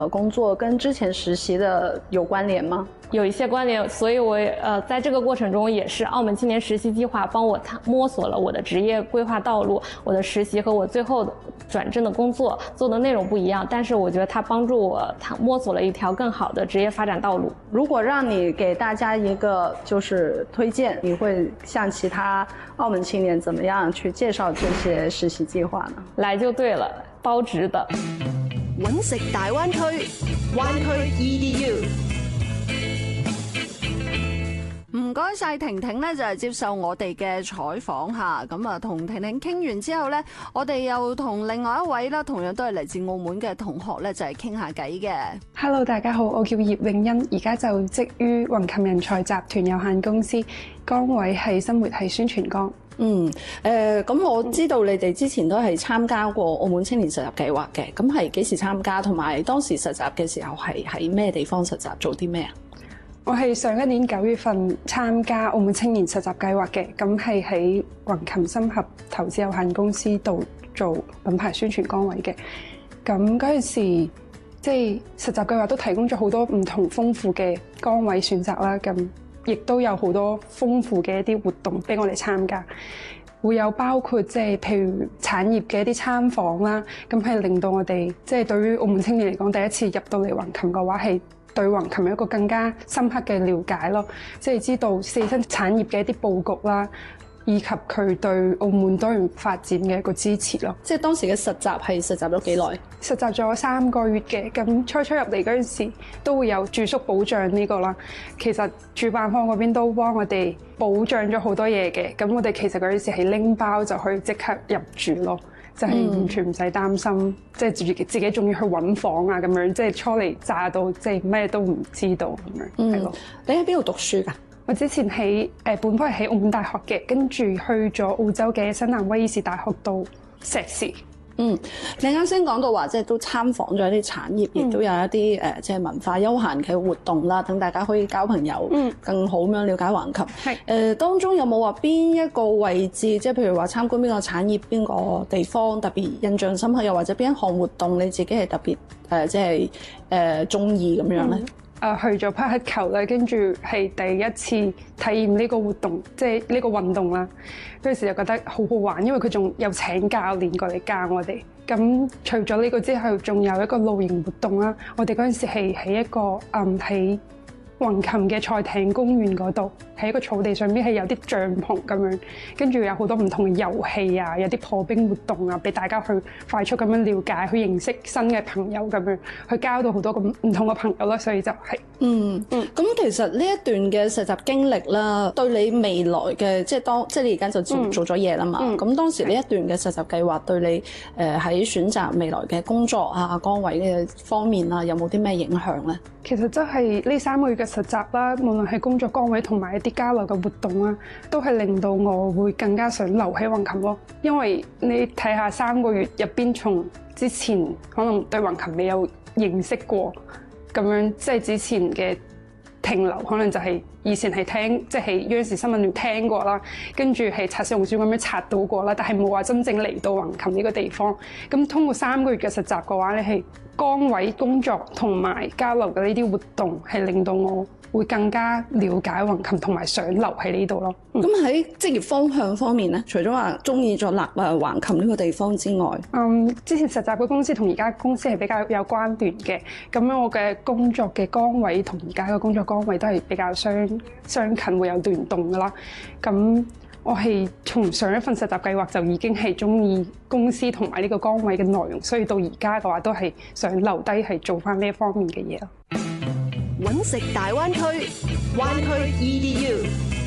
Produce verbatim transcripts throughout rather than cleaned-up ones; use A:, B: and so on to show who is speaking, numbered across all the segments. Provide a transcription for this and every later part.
A: 工作跟之前實習的有關聯嗎？
B: 有一些關聯，所以我呃在這個過程中也是澳門青年實習計劃幫我摸索了我的職業規劃道路。我的實習和我最後轉正的工作做的內容不一樣，但是我覺得它幫助我它摸索了一條更好的職業發展道路。
A: 如果讓你給大家一個就是推薦，你會向其他澳門青年怎麼樣去介紹這些實習計劃呢？
B: 來就對了，包值的。
C: 揾食大灣區，灣區 E D U。唔該晒婷婷咧，就係接受我哋嘅採訪吓。咁啊，同婷婷傾完之後咧，我哋又同另外一位啦，同樣都係嚟自澳門嘅同學咧，就係傾下偈嘅。
D: Hello， 大家好，我叫葉詠欣，而家就職於雲琴人才集團有限公司，崗位係新媒體宣傳崗。
A: 嗯，誒、呃，咁我知道你哋之前都係參加過澳門青年實習計劃嘅，咁係幾時參加？同埋當時實習嘅時候係喺咩地方實習，做啲咩啊？
D: 我係上一年九月份參加澳門青年實習計劃嘅，咁係喺雲琴深合投資有限公司度做品牌宣傳崗位嘅。咁嗰陣時，即係實習計劃都提供咗好多唔同豐富嘅崗位選擇啦，咁亦都有好多豐富嘅一啲活動俾我哋參加，會有包括即係譬如產業嘅一啲參訪啦，咁係令到我哋即係對於澳門青年嚟講，第一次入到嚟雲琴嘅話係對雲琴有一個更加深刻嘅了解咯，即係知道四新產業嘅一啲佈局啦，以及佢對澳門多元發展嘅一個支持咯。
A: 即係當時嘅實習係實習咗幾耐？
D: 實習咗三個月嘅，咁初初入嚟嗰陣時都會有住宿保障呢個啦。其實主辦方嗰邊都幫我哋保障咗好多嘢嘅，咁我哋其實嗰陣時係拎包就可以即刻入住咯。就係完全唔使擔心，嗯、即係自己自己仲要去揾房啊咁樣，即係初嚟乍到，即係咩都唔知道咁樣，係咯、
A: 嗯。你喺邊度讀書㗎？
D: 我之前喺誒本科係喺澳門大學嘅，跟住去咗澳洲嘅新南威爾士大學度碩士。
A: 嗯，你啱先講到話，即係都參訪咗一啲產業，亦、嗯、都有一啲誒、呃，即係文化休閒嘅活動啦，等大家可以交朋友，嗯、更好咁樣了解橫琴。係誒、呃，當中有冇話邊一個位置，即係譬如話參觀邊個產業、邊個地方特別印象深刻，又或者邊一項活動你自己係特別誒、呃，即係誒中意咁樣咧？
D: 誒、嗯、去咗匹克球咧，跟住係第一次體驗呢個活動，即係呢個運動啦。嗰陣時就覺得好好玩，因為佢仲有請教練過嚟教我哋。咁除咗呢個之後，仲有一個露營活動啦。我哋嗰陣時係喺一個誒喺雲琴嘅賽艇公園嗰度，喺一個草地上邊係有啲帳篷咁樣，跟住有好多唔同嘅遊戲啊，有啲破冰活動啊，俾大家去快速咁樣了解，去認識新嘅朋友咁樣，去交到好多咁唔同嘅朋友啦。所以就係、是、
A: 嗯嗯。咁其實呢一段嘅實習經歷啦，對你未來嘅即係當即係你而家就做做咗嘢啦嘛。咁、嗯、當時呢一段嘅實習計劃對你誒喺、呃、選擇未來嘅工作啊崗位嘅方面啊，有冇啲咩影響咧？
D: 其實真係呢三個月嘅實習啦，無論係工作崗位同埋一啲交流嘅活動啦，都係令到我會更加想留喺雲琴咯。因為你睇下三個月入邊，從之前可能對雲琴未有認識過，咁樣即係之前嘅停留，可能就係以前係聽即係央視新聞聯聽過啦，跟住係刷小紅書咁樣刷到過啦，但係冇話真正嚟到雲琴呢個地方。咁通過三個月嘅實習嘅話，你係崗位工作同埋交流嘅呢啲活動，係令到我會更加了解雲琴同埋想留喺呢度咯。
A: 咁喺職業方向方面咧，除咗話中意咗立啊橫琴呢個地方之外，
D: 嗯，之前實習嘅公司同而家公司係比較有關聯嘅。咁樣我嘅工作嘅崗位同而家嘅工作崗位都係比較相相近，會有聯動噶啦。咁我係從上一份實習計劃就已經係中意公司同埋呢個崗位嘅內容，所以到而家嘅話都係想留低係做翻呢一方面嘅嘢咯。
C: 揾食大灣區，灣區 E D U。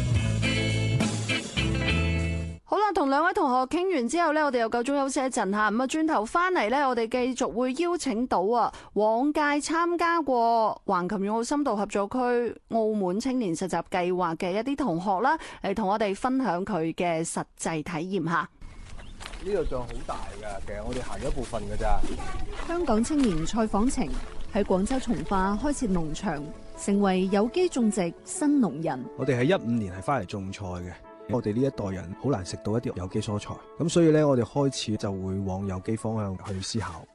C: 好啦，同兩位同學傾完之後呢，我哋又夠鐘休息一陣嚇。咁啊，轉頭翻嚟呢，我哋繼續會邀請到啊，往屆參加過橫琴粵澳深度合作區澳門青年實習計劃嘅一啲同學啦，嚟同我哋分享佢嘅實際體驗嚇。
E: 呢度仲好大㗎，其實我哋行咗一部分㗎咋。
F: 香港青年蔡訪程喺廣州從化開設農場，成為有機種植新農人。
E: 我哋喺一五年係翻嚟種菜嘅。我哋呢一代人好難食到一啲有機蔬菜，咁所以咧，我哋開始就會往有機方向去思考。